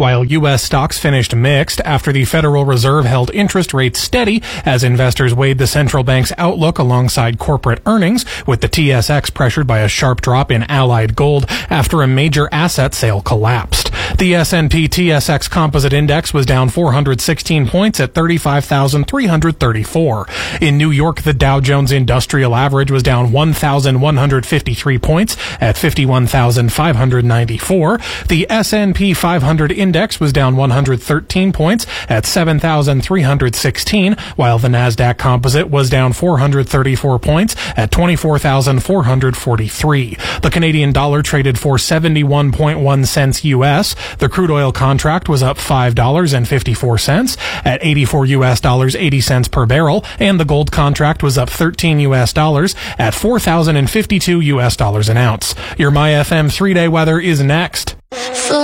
while U.S. stocks finished mixed after the Federal Reserve held interest rates steady as investors weighed the central bank's outlook alongside corporate earnings, with the TSX pressured by a sharp drop in Allied Gold after a major asset sale collapsed. The S&P TSX Composite Index was down 416 points at 35,334. In New York, the Dow Jones Industrial Average was down 1,153 points at 51,594. The S&P 500 Index was down 113 points at 7,316, while the Nasdaq Composite was down 434 points at 24,443. The Canadian dollar traded for 71.1 cents U.S. The crude oil contract was up $5.54 at 84 U.S. dollars 80 cents per barrel, and the gold contract was up 13 U.S. dollars at 4,052 U.S. dollars an ounce. Your MyFM 3-day weather is next.